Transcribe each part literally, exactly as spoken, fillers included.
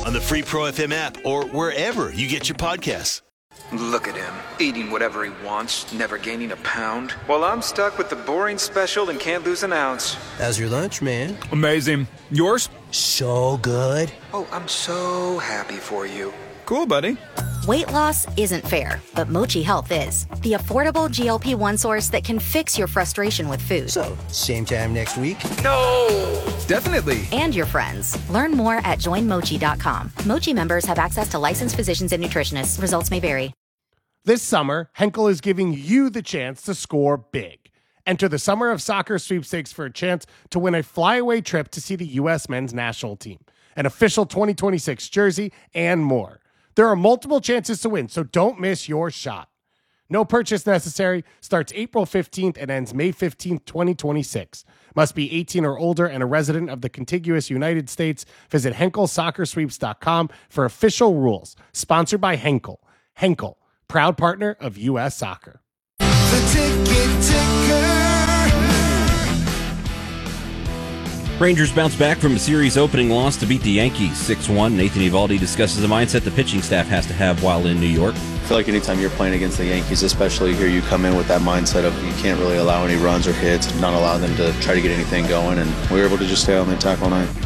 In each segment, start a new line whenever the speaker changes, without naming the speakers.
on the Free Pro F M app or wherever you get your podcasts.
Look at him, eating whatever he wants, never gaining a pound. While I'm stuck with the boring special and can't lose an ounce.
How's your lunch, man?
Amazing. Yours?
So good.
Oh, I'm so happy for you.
Cool, buddy.
Weight loss isn't fair, but Mochi Health is. The affordable G L P one source that can fix your frustration with food.
So, same time next week?
No!
Definitely.
And your friends. Learn more at join mochi dot com. Mochi members have access to licensed physicians and nutritionists. Results may vary.
This summer, Henkel is giving you the chance to score big. Enter the Summer of Soccer sweepstakes for a chance to win a flyaway trip to see the U S men's national team, an official twenty twenty-six jersey, and more. There are multiple chances to win, so don't miss your shot. No purchase necessary. Starts April fifteenth and ends May fifteenth, twenty twenty-six. Must be eighteen or older and a resident of the contiguous United States. Visit henkel soccer sweeps dot com for official rules. Sponsored by Henkel. Henkel, proud partner of U S Soccer.
The ticket ticker.
Rangers bounce back from a series opening loss to beat the Yankees six one. Nathan Eovaldi discusses the mindset the pitching staff has to have while in New York.
I feel like anytime you're playing against the Yankees, especially here, you come in with that mindset of you can't really allow any runs or hits, not allow them to try to get anything going, and we were able to just stay on the attack all night.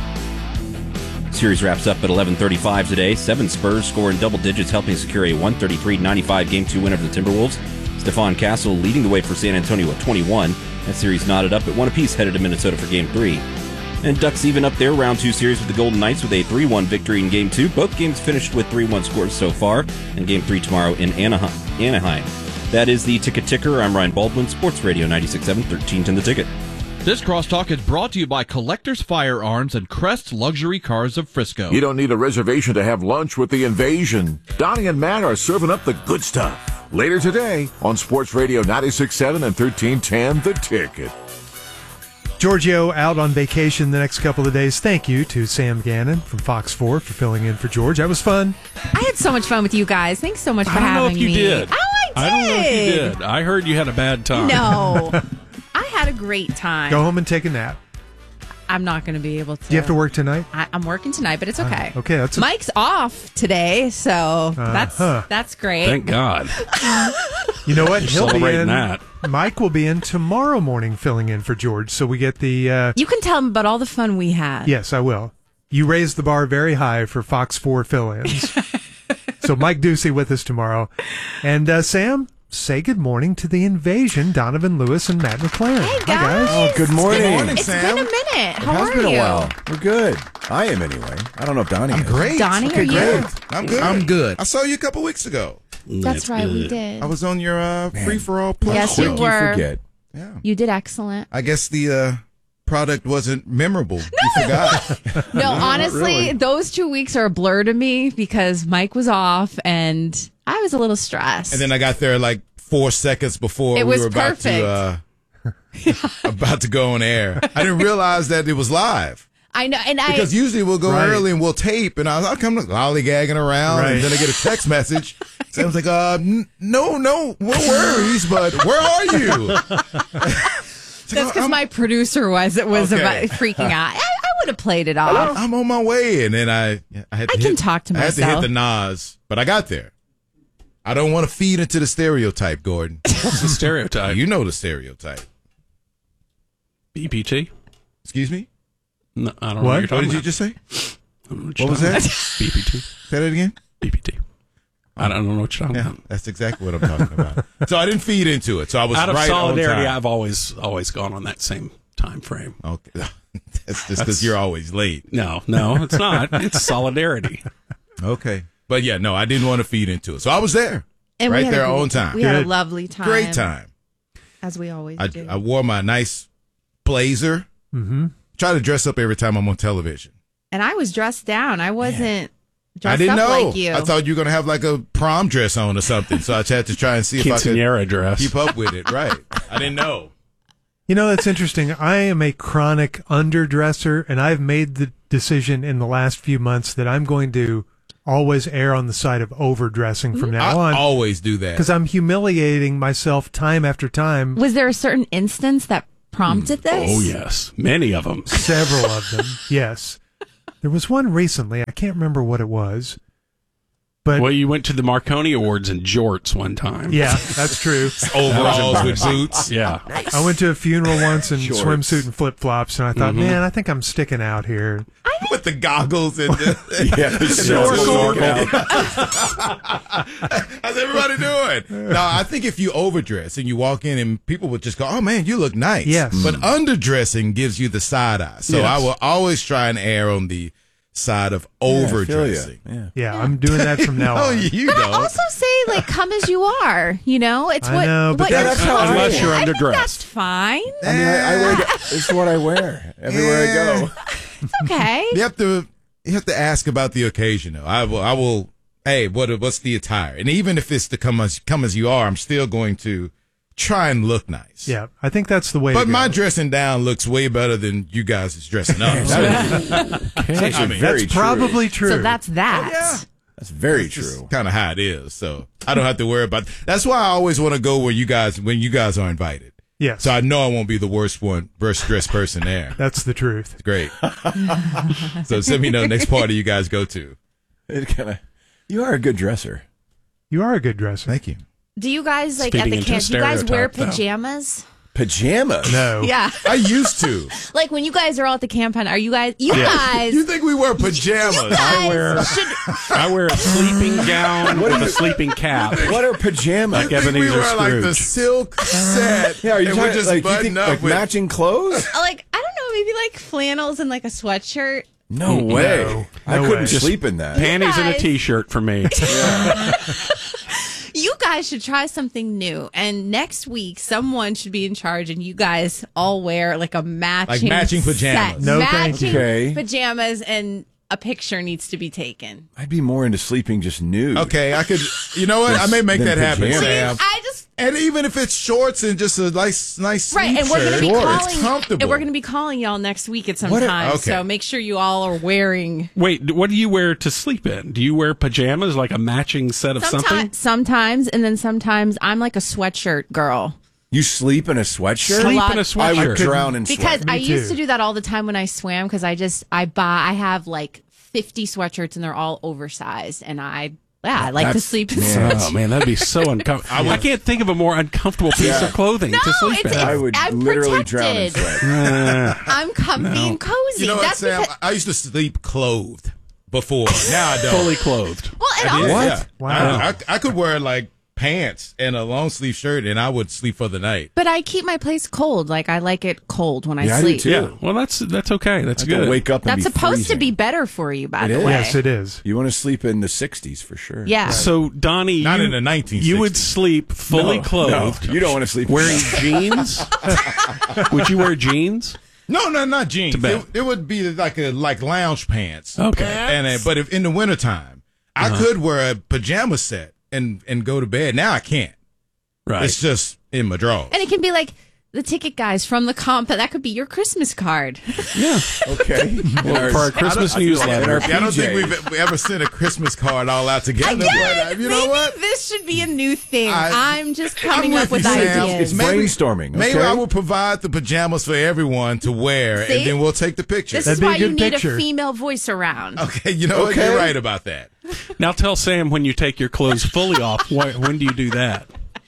Series wraps up at eleven thirty-five today. Seven Spurs score in double digits, helping secure a one thirty-three ninety-five Game two win over the Timberwolves. Stephon Castle leading the way for San Antonio at twenty-one. That series knotted up at one apiece, headed to Minnesota for Game three. And Ducks even up their round two series with the Golden Knights with a three one victory in Game two. Both games finished with three one scores so far, and Game three tomorrow in Anaheim. That is the Ticket Ticker. I'm Ryan Baldwin, Sports Radio ninety-six point seven, thirteen ten The Ticket.
This crosstalk is brought to you by Collectors Firearms and Crest Luxury Cars of Frisco.
You don't need a reservation to have lunch with the Invasion. Donnie and Matt are serving up the good stuff. Later today on Sports Radio ninety-six point seven and thirteen ten The Ticket.
Giorgio out on vacation the next couple of days. Thank you to Sam Gannon from Fox four for filling in for George. That was fun.
I had so much fun with you guys. Thanks so much for having me.
I don't know if you
me.
did.
Oh, I did.
I don't know if you did. I heard you had a bad time.
No. I had a great time.
Go home and take a nap.
I'm not going to be able to.
Do you have to work tonight?
I, I'm working tonight, but it's okay.
Uh, okay, that's a-
Mike's off today, so uh, that's
huh.
that's great.
Thank God.
You know what?
You're
He'll be
celebrating
in.
that.
Mike will be in tomorrow morning filling in for George, so we get the. Uh,
You can tell him about all the fun we had.
yes, I will. You raised the bar very high for Fox four fill-ins. So Mike Ducey with us tomorrow, and uh, Sam. Say good morning to the Invasion, Donovan Lewis and Matt McLaren.
Hey, guys.
Hi, guys.
Oh, good morning.
Good morning,
It's
Sam. It's been a minute. How
it has
are
been
you?
a while. We're good. I am anyway. I don't know if Donnie
I'm
is.
great.
Donnie,
okay,
are you?
great. I'm good.
I'm
good. I saw you a couple weeks ago.
That's,
That's
right,
good.
we did.
I was on your uh, free-for-all plus
Yes,
show.
you
Quick
were.
You forget.
Yeah.
You did excellent.
I guess the uh, product wasn't memorable. No. You forgot.
No, honestly,
really.
those two weeks are a blur to me because Mike was off and I was a little stressed.
And then I got there like four seconds before
It
we
was
were about
perfect.
to uh, about to go on air. I didn't realize that it was live.
I know, and I
Because usually we'll go
Right.
early and we'll tape, and I'll, I'll come lollygagging around,
Right.
and then I get a text message. So I was like, uh, n- no, no, no worries, but where are you?
that's because my producer was it was
Okay.
about freaking out. I, I would have played it off.
I'm on my way, and then I, I had to
I
hit,
can talk to
I had to
myself.
hit the Nas, but I got there. I don't want to feed into the stereotype, Gordon.
What's the stereotype?
You know the stereotype.
B P T?
Excuse me?
No, I don't know
What?
what you're
What
talking
did you
about.
just say?
I don't know
What
you're
was
talking
that?
about. B P T.
Say that again?
B P T. I don't know what you're talking
Yeah,
about.
that's exactly what I'm talking about. So I didn't feed into it. So I was
Out of
right
solidarity,
on time.
I've always always gone on that same time frame.
Okay. That's just because you're always late.
No, no, it's not. It's solidarity.
Okay. But yeah, no, I didn't want to feed into it. So I was there.
And we
right
had a
there
great-
on time.
We had a
Good.
lovely time.
Great time.
As we always
I,
do.
I wore my nice blazer.
Mm-hmm.
Try to dress up every time I'm on television.
and I was dressed down. I wasn't dressed
I didn't
up
know.
like you.
I thought you were going to have like a prom dress on or something. So I had to try and see if I
Quinceañera
could
dress.
keep up with it. Right. I didn't know.
You know, that's interesting. I am a chronic underdresser, and I've made the decision in the last few months that I'm going to always err on the side of overdressing from now
I
on.
always do that.
Because I'm humiliating myself time after time.
Was there a certain instance that prompted this?
Oh, yes. Many of them.
Several of them, yes. There was one recently. I can't remember what it was. But
well, you went to the Marconi Awards in jorts one time.
Yeah, that's true.
Overalls with boots.
Yeah.
Nice. I went to a funeral once in
Shorts.
swimsuit and flip flops, and I thought,
Mhm.
man, I think I'm sticking out here.
With the goggles and the,
Yeah, the
and the
snorkel.
How's everybody doing? No, I think if you overdress and you walk in and people would just go, "Oh man, you look nice."
Yes.
But underdressing gives you the side eye. So
Yes.
I will always try and err on the side of overdressing.
Yeah,
Yeah, I'm doing that from now
Oh,
on.
you
But I
don't.
also say, like, come as you are. You know, it's
I
what,
know, but
what
Yeah,
you're
that's how I
comfortable
Unless you're
in. I think
underdressed.
that's fine.
I mean, I, I wear. This is what I wear everywhere I go.
It's okay.
You have to you have to ask about the occasion though. I will I will hey, what what's the attire? And even if it's to come as come as you are, I'm still going to try and look nice.
Yeah, I think that's the way
But
to go.
my dressing down looks way better than you guys is dressing up. So,
That's actually
I mean,
very
That's
true.
probably true.
So that's that.
yeah.
That's very true.
Kind of how it is. So I don't have to worry about. That's why I always want to go where you guys when you guys are invited.
Yes,
So I know I won't be the worst one, worst dressed person there.
that's the truth.
It's great. So send me know the next party you guys go to.
It kinda, you are a good dresser.
You are a good dresser.
Thank you.
Do you guys, like,
Feeding
at the
into
camp, do you guys wear
stereotype, though.
pajamas?
Pajamas.
No.
Yeah.
I used to.
Like, when you guys are all at the camp hunt, are you guys, you guys,
You think we wear pajamas?
you guys
I wear-
should,
I wear a sleeping gown with a sleeping cap.
What are pajamas?
Like
You think we
Ebenezer
wear like the
Scrooge.
silk set?
Yeah, are you
and
talking
we just
like, you
button
think,
up
like
with
matching clothes?
like, I don't know, maybe like flannels and like a sweatshirt.
No way.
No,
I
no
couldn't
way.
sleep in that.
Panties and a
guys-
t-shirt for me.
You guys should try something new. And next week, someone should be in charge, and you guys all wear like a matching,
Like matching
set.
pajamas.
No, thank
matching
you.
Okay.
pajamas, and a picture needs to be taken.
I'd be more into sleeping just nude.
Okay, I could. You know what? I may make
Then
that happen,
pajamas.
Sam.
I just
And even if it's shorts and just a nice, nice
right,
sleep
and we're going to be
shirt,
calling,
it's comfortable.
and we're going to be calling y'all next week at some
What a-
time.
okay.
So make sure you all are wearing.
Wait, what do you wear to sleep in? Do you wear pajamas, like a matching set of something?
Sometimes, sometimes, and then sometimes I'm like a sweatshirt girl.
You sleep in a sweatshirt?
Sleep
lot-
in a
I would
sweatshirt.
drown in
Because
sweat.
I
Me
used
too.
to do that all the time when I swam. Because I just I buy I have like fifty sweatshirts and they're all oversized, and I yeah I like to
That's-
sleep in
yeah.
sweatshirts.
Oh man, that'd be so uncomfortable. I, can't think of a more uncomfortable piece
Yeah.
of clothing
No,
to sleep
it's-
in.
I would
I'm
literally drown in
protected.
sweat.
I'm comfy and cozy.
You know what,
That's
Sam?
because,
I used to sleep clothed before. Now I don't.
Fully clothed.
well, and
I did,
also,
yeah.
Wow.
I, I, I could wear like pants and a long sleeve shirt, and I would sleep for the night.
but I keep my place cold. Like I like it cold when I
Yeah, I do
sleep.
too.
Yeah, well, that's that's okay. That's
I can
good.
wake up and
That's
be
supposed
freezing.
to be better for you, by
It
the
is.
way.
Yes, it is.
You want to sleep in the sixties for sure.
Yeah.
So Donnie,
Not
you,
in the nineteen
you would
sixties.
sleep fully
No,
clothed,
no, you don't want to sleep
wearing jeans. Would you wear jeans?
No, no, not jeans.
To bed.
It, it would be like a like lounge pants.
Okay.
And uh, but if in the wintertime, I
Uh-huh.
could wear a pajama set and and go to bed. Now I can't.
Right.
It's just in my drawers.
And it can be like the ticket guys from the comp. That could be your Christmas card.
Yeah.
Okay.
Well, for our Christmas
I don't-
newsletter.
I don't think
P Js.
we've ever sent a Christmas card all out together.
Again,
but, uh, you know
maybe
what?
this should be a new thing.
I-
I'm just coming
I'm
up
with
with
you, Sam.
ideas.
It's brainstorming,
Maybe
okay?
I will provide the pajamas for everyone to wear,
See?
and then we'll take the pictures.
This is
That'd be a
why you
good
need
picture.
a female voice around.
Okay, you know what?
Okay.
You're right about that.
Now tell Sam when you take your clothes fully off. Wh- when do you do that?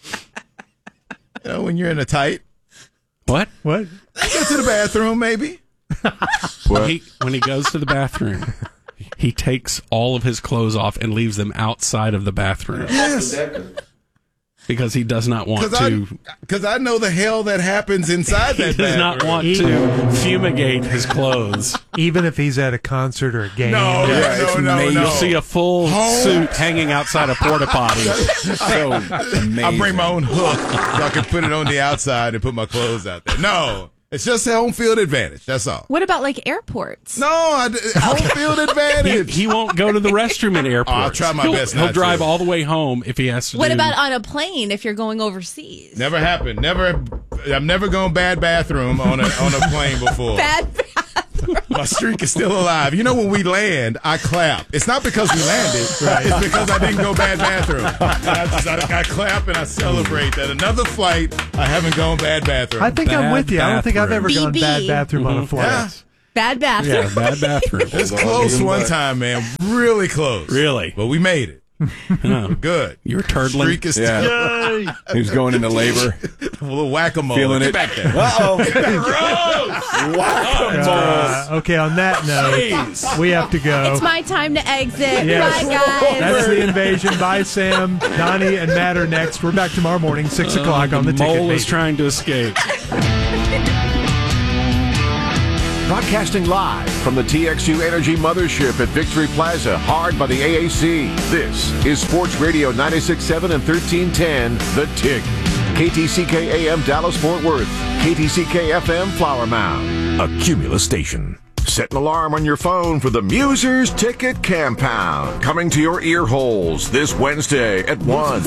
You know, when you're in a tight,
What?
What?
go to the bathroom, maybe.
When he, when he goes to the bathroom, he takes all of his clothes off and leaves them outside of the bathroom
Yes,
because he does not want
because
to.
I, because I know the hell that happens inside
He
that
does not
bathroom.
want to fumigate his clothes.
Even if he's at a concert or a game.
No,
Yeah,
no,
it's
no,
amazing.
no.
You'll see a full
Home.
suit hanging outside a porta potty.
So amazing.
I bring my own hook so I can put it on the outside and put my clothes out there. No, it's just home field advantage. That's all.
What about like airports?
No, I, home field
He,
advantage.
he won't go to the restroom in airports.
Oh, I'll try my
he'll,
best
He'll
not
drive
to.
all the way home if he has to.
What
do,
about on a plane if you're going overseas?
Never happened. Never. I've never gone bad bathroom on a on a plane before.
Bad bathroom.
My streak is still alive. You know, when we land, I clap. It's not because we landed. It's because I didn't go bad bathroom. I, just, I, I clap and I celebrate that another flight I haven't gone bad bathroom.
I think I'm
Bad
with you. I don't think I've ever
bathroom.
gone
B B.
bad bathroom on a
Mhm.
flight.
Yeah.
Bad bathroom.
Yeah, bad bathroom.
It's close one time, man. Really close.
Really?
But we made it.
Oh.
Good.
You were turtling.
Streak is
Yeah.
still.
He was going into labor.
A little whack-a-mole.
Feeling
Get
it.
back there.
Uh-oh.
Uh, okay, on that note, we have to go.
It's my time to exit.
Yes.
Bye, guys.
That's the invasion. Bye, Sam. Donnie and Matt are next. We're back tomorrow morning, six o'clock on the,
the
ticket.
mole is
baby.
trying to escape.
Broadcasting live from the T X U Energy Mothership at Victory Plaza, hard by the A A C. This is Sports Radio ninety-six point seven and thirteen ten, The Tick. K T C K A M Dallas Fort Worth. K T C K F M Flower Mound. A Cumulus station. Set an alarm on your phone for the Musers Ticket Compound. Coming to your ear holes this Wednesday at one.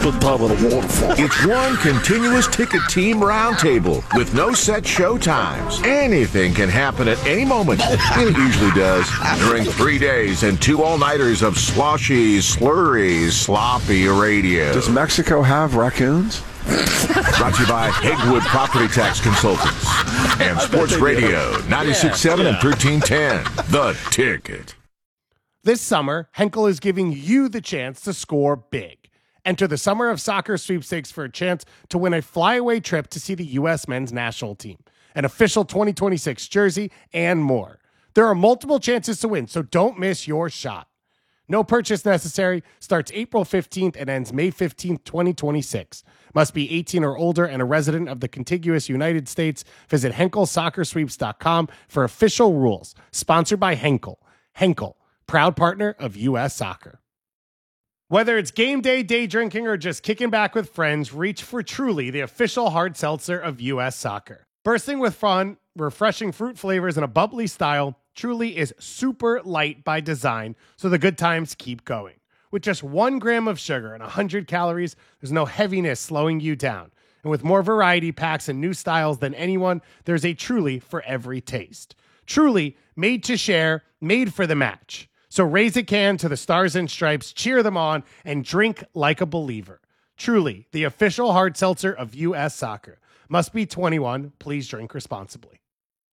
It's one continuous ticket team roundtable with no set show times. Anything can happen at any moment. It usually does. During three days and two all-nighters of sloshy, slurry, sloppy radio.
Does Mexico have raccoons?
Brought to you by Hegwood Property Tax Consultants and Sports Radio ninety-six point seven and thirteen ten, The Ticket.
This summer, Henkel is giving you the chance to score big. Enter the Summer of Soccer sweepstakes for a chance to win a flyaway trip to see the U S men's national team, an official twenty twenty-six jersey, and more. There are multiple chances to win, so don't miss your shot. No purchase necessary. Starts April fifteenth and ends May fifteenth, twenty twenty-six. Must be eighteen or older and a resident of the contiguous United States. Visit Henkel Soccer Sweeps dot com for official rules. Sponsored by Henkel. Henkel, proud partner of U S Soccer. Whether it's game day, day drinking, or just kicking back with friends, reach for Truly, the official hard seltzer of U S Soccer. Bursting with fun, refreshing fruit flavors, and a bubbly style, Truly is super light by design, so the good times keep going. With just one gram of sugar and one hundred calories, there's no heaviness slowing you down. And with more variety packs and new styles than anyone, there's a Truly for every taste. Truly, made to share, made for the match. So raise a can to the Stars and Stripes, cheer them on, and drink like a believer. Truly, the official hard seltzer of U S Soccer. Must be twenty-one. Please drink responsibly.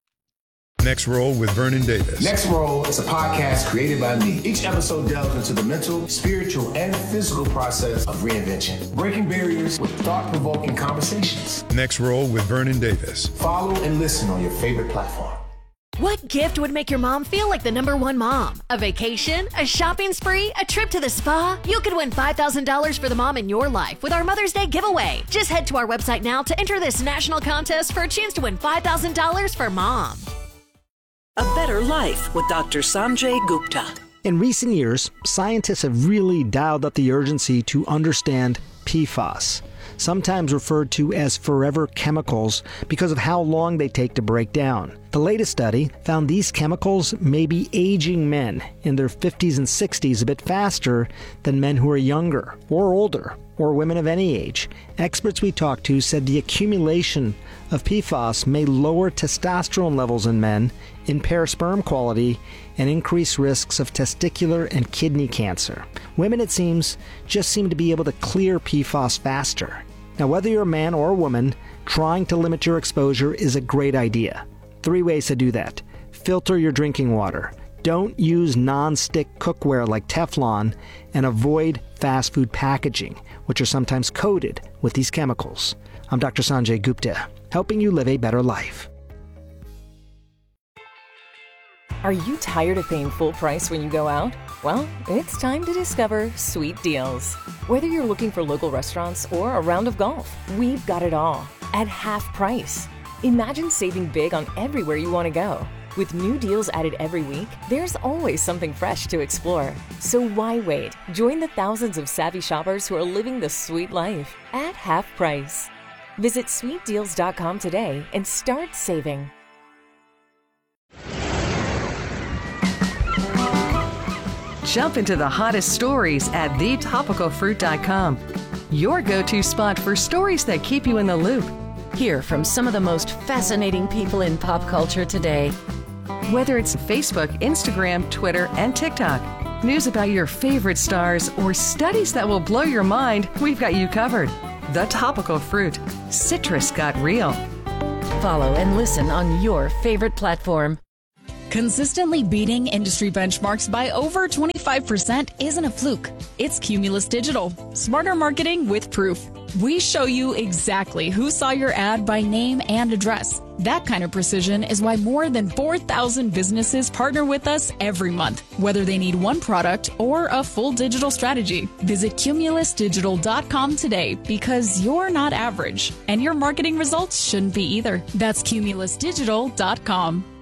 Next Roll with Vernon Davis.
Next Roll is a podcast created by me. Each episode delves into the mental, spiritual, and physical process of reinvention, breaking barriers with thought-provoking conversations.
Next Roll with Vernon Davis.
Follow and listen on your favorite platform.
What gift would make your mom feel like the number one mom? A vacation? A shopping spree? A trip to the spa? You could win five thousand dollars for the mom in your life with our Mother's Day giveaway. Just head to our website now to enter this national contest for a chance to win five thousand dollars for mom.
A Better Life with Doctor Sanjay Gupta.
In recent years, scientists have really dialed up the urgency to understand P FAS, sometimes referred to as forever chemicals because of how long they take to break down. The latest study found these chemicals may be aging men in their fifties and sixties a bit faster than men who are younger or older or women of any age. Experts we talked to said the accumulation of P FAS may lower testosterone levels in men, impair sperm quality, and increase risks of testicular and kidney cancer. Women, it seems, just seem to be able to clear P FAS faster. Now, whether you're a man or a woman, trying to limit your exposure is a great idea. Three ways to do that. Filter your drinking water. Don't use non-stick cookware like Teflon, and avoid fast food packaging, which are sometimes coated with these chemicals. I'm Doctor Sanjay Gupta, helping you live a better life.
Are you tired of paying full price when you go out? Well, it's time to discover Sweet Deals. Whether you're looking for local restaurants or a round of golf, we've got it all at half price. Imagine saving big on everywhere you want to go. With new deals added every week, there's always something fresh to explore. So why wait? Join the thousands of savvy shoppers who are living the sweet life at half price. Visit sweet deals dot com today and start saving.
Jump into the hottest stories at the topical fruit dot com. Your go-to spot for stories that keep you in the loop.
Hear from some of the most fascinating people in pop culture today.
Whether it's Facebook, Instagram, Twitter, and TikTok, news about your favorite stars, or studies that will blow your mind, we've got you covered. The Topical Fruit. Citrus got real.
Follow and listen on your favorite platform.
Consistently beating industry benchmarks by over twenty-five percent isn't a fluke. It's Cumulus Digital. Smarter marketing with proof. We show you exactly who saw your ad by name and address. That kind of precision is why more than four thousand businesses partner with us every month, whether they need one product or a full digital strategy. Visit cumulus digital dot com today because you're not average, and your marketing results shouldn't be either. That's cumulus digital dot com.